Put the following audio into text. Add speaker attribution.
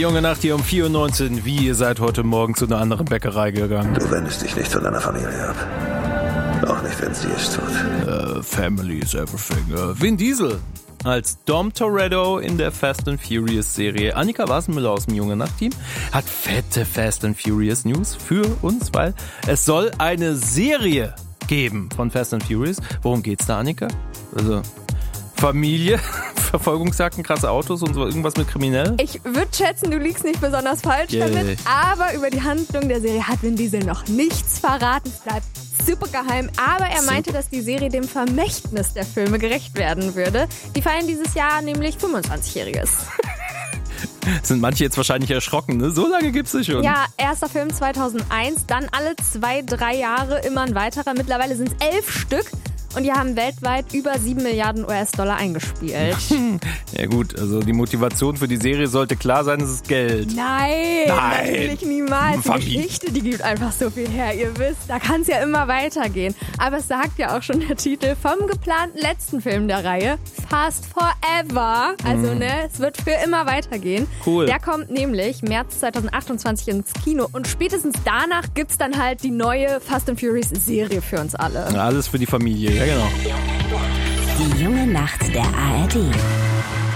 Speaker 1: junge Nacht hier um 4:19 Uhr. Wie, ihr seid heute Morgen zu einer anderen Bäckerei gegangen?
Speaker 2: Du wendest dich nicht von deiner Familie ab. Auch nicht, wenn sie es tut.
Speaker 1: Family is everything. Vin Diesel als Dom Toretto in der Fast and Furious Serie. Annika Wassenmüller aus dem junge Nacht-Team hat fette Fast and Furious News für uns, weil es soll eine Serie geben von Fast and Furious. Worum geht's da, Annika? Also Familie, Verfolgungsjagden, krasse Autos und so irgendwas mit Kriminellen?
Speaker 3: Ich würde schätzen, du liegst nicht besonders falsch damit, aber über die Handlung der Serie hat Vin Diesel noch nichts verraten. Es bleibt super geheim, aber er meinte, dass die Serie dem Vermächtnis der Filme gerecht werden würde. Die feiern dieses Jahr nämlich 25-Jähriges.
Speaker 1: Sind manche jetzt wahrscheinlich erschrocken, ne? So lange gibt's es schon.
Speaker 3: Ja, erster Film 2001, dann alle 2-3 Jahre immer ein weiterer. Mittlerweile sind es 11 Stück. Und die haben weltweit über 7 Milliarden US-Dollar eingespielt.
Speaker 1: Ja gut, also die Motivation für die Serie sollte klar sein, es ist Geld.
Speaker 3: Nein, natürlich niemals. Die Geschichte, die gibt einfach so viel her. Ihr wisst, da kann es ja immer weitergehen. Aber es sagt ja auch schon der Titel vom geplanten letzten Film der Reihe, Fast Forever. Also es wird für immer weitergehen.
Speaker 1: Cool.
Speaker 3: Der kommt nämlich März 2028 ins Kino. Und spätestens danach gibt's dann halt die neue Fast and Furious Serie für uns alle.
Speaker 1: Ja, alles für die Familie. Ja, genau.
Speaker 4: Die junge Nacht der ARD.